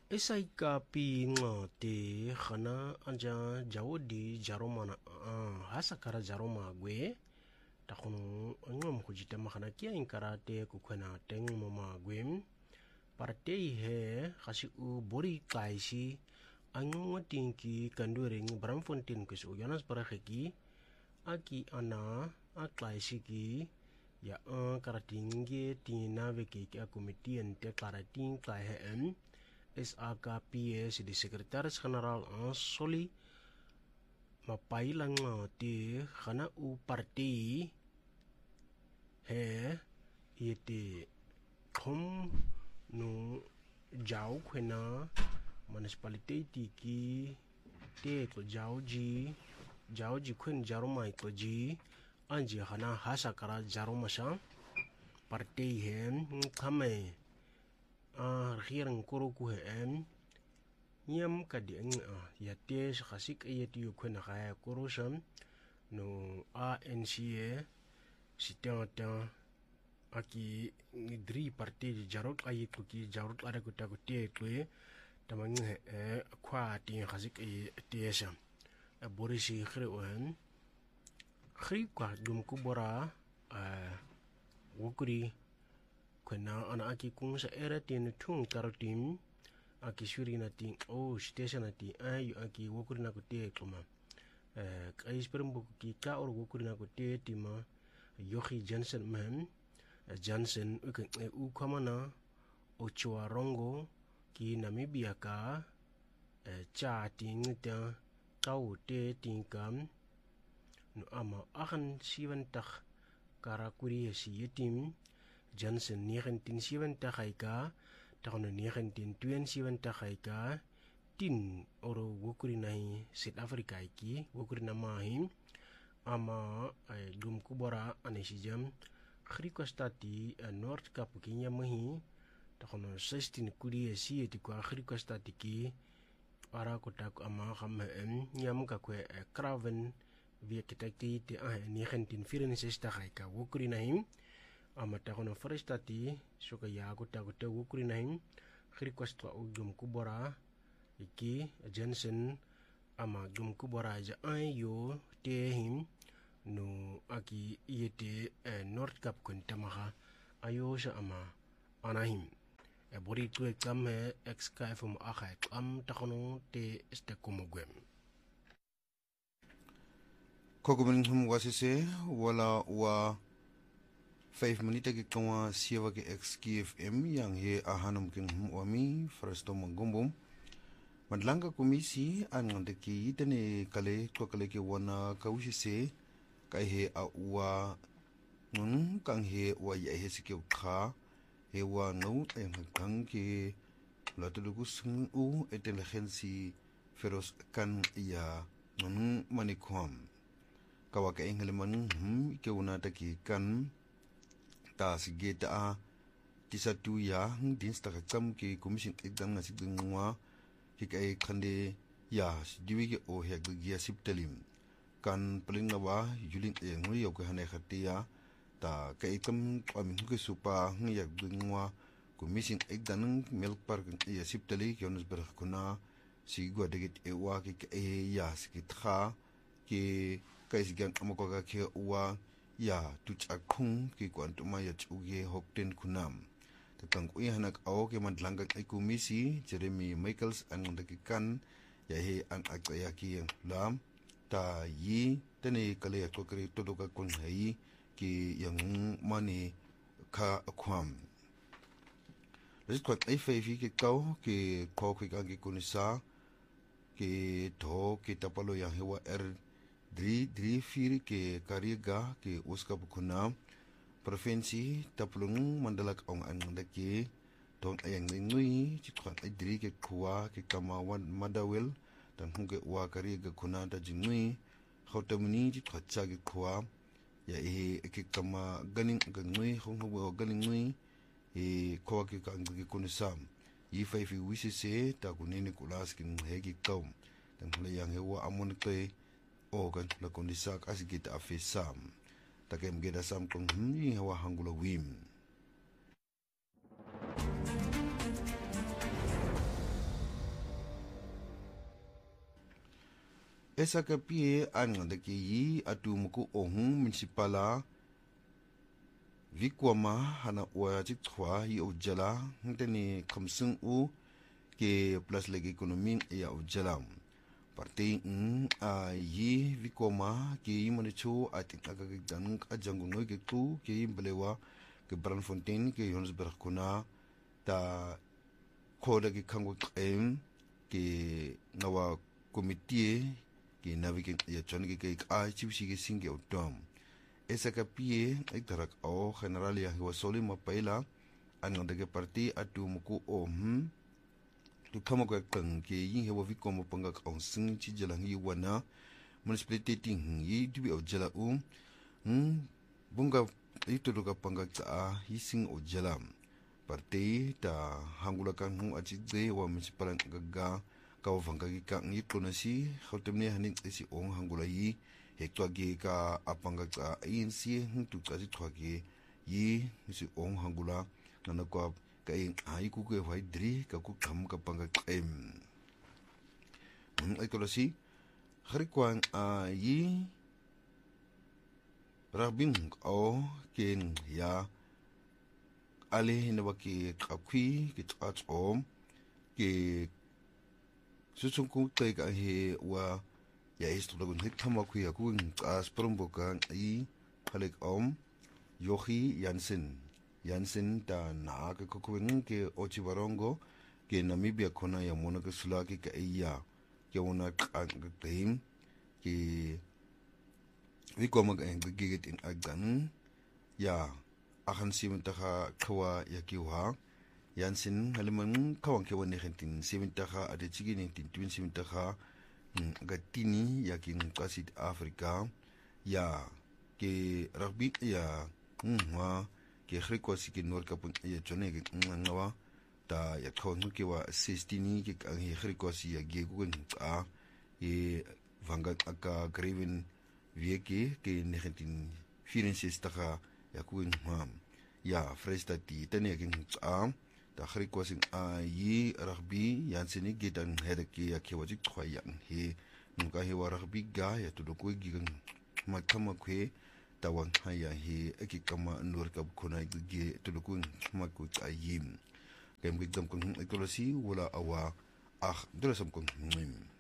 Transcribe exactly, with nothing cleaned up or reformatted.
Esay ka pi nga te khana anja jawodi jaromana hasa kara jaroma gwe takunu ngom kujitama khana kia inkara te kukwena teng mama gwe parte he khasi u bori kaisi anyo tinki kanduring Bramfontein kusu Jonas Barakheki aki ana a kaisi ki ya an karatinge tina veki ki akomitien te karating kai hem S A K P S di sekretaris general an soli mapailang ti khana u parti he yete khom no jau khena municipality ki te ko jau ji jau ji khun jaromai ko ji anje khana hasa kara jaromasa parti he khame a hirang kuro ku hem nyam kadi ang ya te khasik ayeti yu khuna kaya kuro sam no A N C A sitata aki ngidri parti jarot ayet ku ki jarot ada ku ta ku te ku tamang he kwa ti khasik ay te sam a borisi khre wan khri kwa dum ku bora a wukuri kuna ana aki kung sa era tin tung karotim aki shuri na ting oh station na ti ayu aki wokuri na kutie kluma eh kai spermbu ki ka or wokuri na kutie tima Yochi Johnson man Johnson u kamana Ochoa Rongo ki Namibia ka cha ting ta kau te ting kam no ama ahan siventig karakuri si yetim Johnson negentien seventig ka tahun negentien tweeënseventig ka tin oro wokuri nai South Africa ki wokuri na mahi ama dum kubora anesijam Griko stati North Cape kinya mahi tahun sixteen kuri si eti kwa Griko stati ki ara kotak ama kham nyam ka kwe Craven via kitakti te negentien vierenzestig ka wokuri nai amata kono forestati soka ya kota kota wukuri nahin request wa ugum kubora iki Jensen ama gum kubora ja ayo te him no aki yete eh, North Cape kuntamaha ayo sa ama anahim e bori tu kam he exka from akha am takono te este kumogwem kogumin hum wasise wala wa five minute ke kawa siwa ke X K F M yang he ahanum king hum wami frasto mangumbum madlanga komisi anngande ki itene kale ko kale ke wana kausi se kai he a wa nun kang he wa ya he sikyo kha he wa no en kang ke latulugu sung u intelligence feros kan ya nun manikom kawa ka engleman hum ke una ta ki kan ta sigeta a tisatu ya din sta kam ki commission exam na sigdungwa ki kai khande ya diwi ke o he gi siptalim kan plinga wa yulin e ngui yo ko hane khatia ta kai kam am ke supa ngi ya dungwa commission exam milk park ya siptali ki onos ber khuna si go de e wa ki e ya sikit kha ki kai sigang amako ka ke wa ya tuch akung ki kwantuma ya chuge hokten kunam takang uya hanak aw ke madlanga ai komisi Jeremy Michaels ang ndaki kan ya he ang akaya ki lam ta yi tene kale to kre to ka kun hai ki yang mani ka akwam ris kwat ai fe fi ki kau ki ko ki ki kunisa ki to ki tapalo yang hewa er Dri dri firi ke kariga ke uska bukuna provinsi tapulung mandalak ong andaki tong ayang ngui chikwan ai dri ke kuwa ke kamawan madawel dan hunge wa kariga kuna da jingui khautamni chikwa chagi kuwa ya e ke kama ganing ngui hong ho ganing ngui e kuwa ke kangi kunisam yi fai fi wisi se ta kunini kulas kin hegi kaum dan hule yang hewa amon ke organ la konisak asigita afisam takem geda sam kong hni hawa hangula wim esa ka pie an de ke yi atu muku ohun municipala vikwama hana wa ti thwa yi ojala nteni khamsung u ke plus legi economy ya ojala parti n a yi vikwama ke yi monichu atik aga dan ajangu no ke tu ke belewa ke Brandfontein ke Johannesburg kuna ta khoda ke khango em ke nawa committee ke navigate ya chon ke ke a chiwsi ke singe utom esa ka pie ektarak o general ya wa soli mapaila anong de parti atu muku o hm tu kama ko kang ke yin he wa vikomo panga ka sing chi jalang yi wana municipality ting yi dubi o jala um hm bunga itu ka panga cha hising o jala parti ta hangula kan hu achi je wa municipal gaga ka vanga ki ka ngi tonasi khotemne hanin isi ong hangula yi hekto ge ka apanga cha insi tu cha ji thwage yi isi ong hangula nana ko ka in ai ku ke vai dri ka ku kham ka panga em ai ko si khari kwang a yi rabin o ken ya ale ne ba ki khakwi ki chat om ke susung ku te ka he wa ya isto lagun hit thama khu ya ku as promboka i khalek om yohi Jansen Jansen ta na ka ko ke ochibarongo ke Namibia kona ya mona ke sulaki ka iya ke ona ka team ke wikoma ga ngiget in agdan ya akan simenta ka kawa ya kiwa Jansen haliman kawang ke wani hentin simenta ka ade chigi ni tin twin simenta ka gatini ya kin kasit Afrika ya ke rugby ya ngwa ke khriko sikin nor kapun ya chone ke ngwa ta ya khon ke wa sixteen ke ang khriko si ya ge gun a e vanga aka greven wieke ke nineteen vierenzestig ya kuin mam ya frestati tane ke a ta khriko sing a yi rugby Jansen ge dan herke ya ke wajik khoyan he nuka he wa rugby ga ya to ko gi makama kwe tawang haya he eki kama nur kab khona ge to ko maku ayim kem gidam kun ekolosi wala awa ah drasam kun